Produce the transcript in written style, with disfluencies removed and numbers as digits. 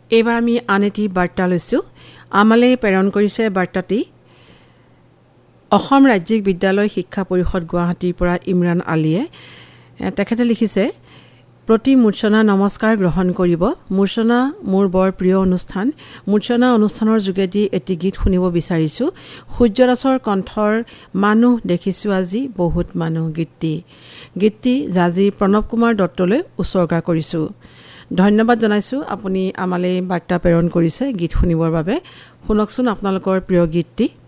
এইবাৰ আমি আন এটি বাৰ্তা লৈছোঁ। আমালৈ প্ৰেৰণ কৰিছে বাৰ্তাটি অসম ৰাজ্যিক বিদ্যালয় শিক্ষা পৰিষদ গুৱাহাটীৰ পৰা ইমৰান আলীয়ে। তেখেতে লিখিছে, প্ৰতি মূৰ্ছনা নমস্কাৰ গ্ৰহণ কৰিব। মূৰ্ছনা মোৰ বৰ প্ৰিয় অনুষ্ঠান। মূৰ্ছনা অনুষ্ঠানৰ যোগেদি এটি গীত শুনিব বিচাৰিছোঁ। সূৰ্যদাসৰ কণ্ঠৰ মানুহ দেখিছোঁ আজি বহুত মানুহ গীতটি জাজি প্ৰণৱ কুমাৰ দত্তলৈ উৎসৰ্গা কৰিছোঁ। ধন্যবাদ জনাইছোঁ, আপুনি আমালৈ বাৰ্তা প্ৰেৰণ কৰিছে গীত শুনিবৰ বাবে। শুনকচোন আপোনালোকৰ প্ৰিয় গীতটি।